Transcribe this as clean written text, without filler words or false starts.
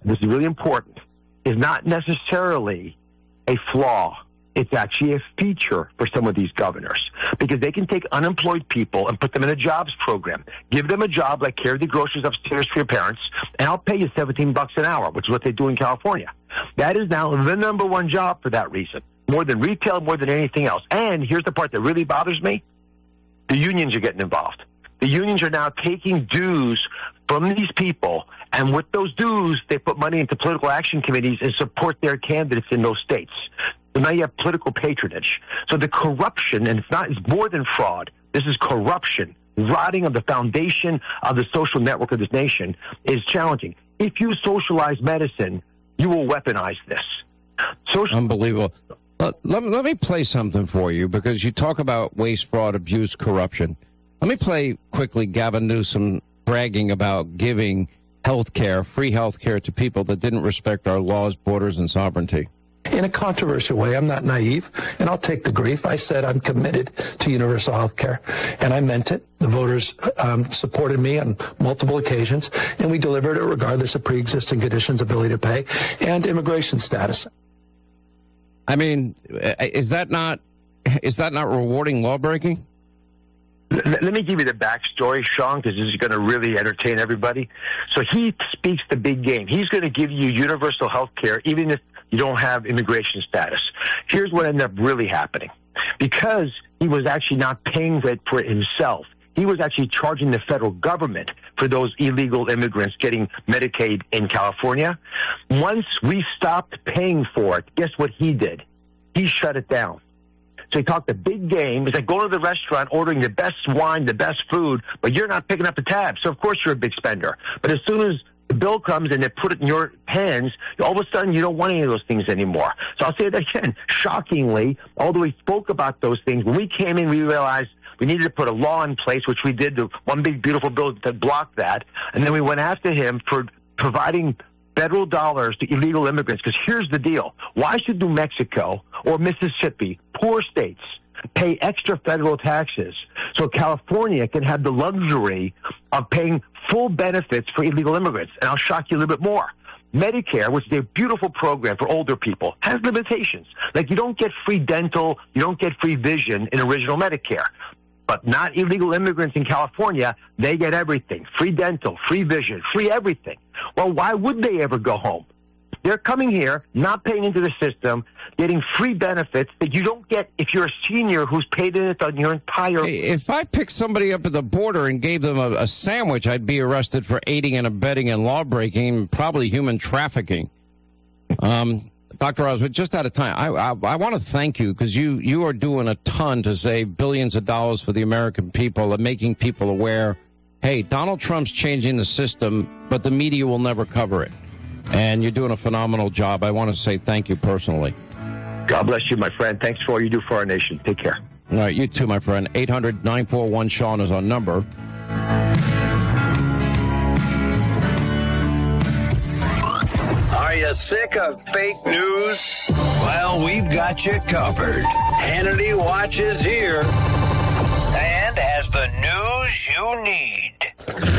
this is really important, is not necessarily a flaw. It's actually a feature for some of these governors because they can take unemployed people and put them in a jobs program. Give them a job like carry the groceries upstairs for your parents, and I'll pay you $17 an hour, which is what they do in California. That is now the number one job for that reason, more than retail, more than anything else. And here's the part that really bothers me. The unions are getting involved. The unions are now taking dues from these people, and with those dues, they put money into political action committees and support their candidates in those states. So now you have political patronage. So the corruption, and it's more than fraud. This is corruption, rotting of the foundation of the social network of this nation is challenging. If you socialize medicine, you will weaponize this. Unbelievable. Let me play something for you because you talk about waste, fraud, abuse, corruption. Let me play quickly Gavin Newsom bragging about giving health care, free health care to people that didn't respect our laws, borders, and sovereignty. In a controversial way, I'm not naive, and I'll take the grief. I said I'm committed to universal health care, and I meant it. The voters supported me on multiple occasions, and we delivered it regardless of pre-existing conditions, ability to pay, and immigration status. I mean, is that not rewarding lawbreaking? Let me give you the backstory, Sean, because this is going to really entertain everybody. So he speaks the big game. He's going to give you universal health care even if you don't have immigration status. Here's what ended up really happening. Because he was actually not paying for it himself, he was actually charging the federal government for those illegal immigrants getting Medicaid in California. Once we stopped paying for it, guess what he did? He shut it down. So he talked a big game. He's like going to the restaurant, ordering the best wine, the best food, but you're not picking up the tab. So, of course, you're a big spender. But as soon as the bill comes and they put it in your hands, all of a sudden you don't want any of those things anymore. So I'll say it again. Shockingly, although he spoke about those things, when we came in, we realized we needed to put a law in place, which we did, the one big, beautiful bill that blocked that. And then we went after him for providing federal dollars to illegal immigrants. Because here's the deal. Why should New Mexico or Mississippi, poor states, pay extra federal taxes so California can have the luxury of paying full benefits for illegal immigrants? And I'll shock you a little bit more. Medicare, which is a beautiful program for older people, has limitations. Like you don't get free dental, you don't get free vision in original Medicare. But not illegal immigrants in California, they get everything. Free dental, free vision, free everything. Well, why would they ever go home? They're coming here, not paying into the system, getting free benefits that you don't get if you're a senior who's paid in it on your entire... Hey, if I picked somebody up at the border and gave them a sandwich, I'd be arrested for aiding and abetting and lawbreaking and probably human trafficking. Dr. Oz, we're just out of time. I want to thank you because you are doing a ton to save billions of dollars for the American people and making people aware, hey, Donald Trump's changing the system, but the media will never cover it. And you're doing a phenomenal job. I want to say thank you personally. God bless you, my friend. Thanks for all you do for our nation. Take care. All right, you too, my friend. 800-941-SEAN is our number. Are you sick of fake news? Well, we've got you covered. Hannity watches here and has the news you need.